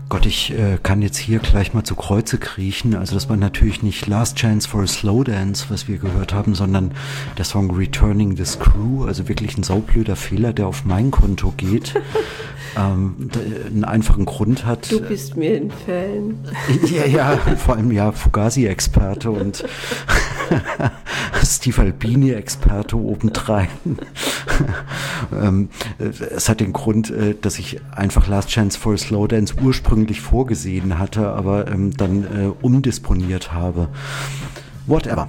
Gott, ich kann jetzt hier gleich mal zu Kreuze kriechen. Also das war natürlich nicht Last Chance for a Slow Dance, was wir gehört haben, sondern der Song Returning the Screw. Also wirklich ein saublöder Fehler, der auf mein Konto geht. Einen einfachen Grund hat. Du bist mir ein Fan. Ja, vor allem ja Fugazi-Experte und Steve Albini-Experte obendrein. Es hat den Grund, dass ich einfach Last Chance for a Slow Dance ursprünglich vorgesehen hatte, aber dann umdisponiert habe. Whatever.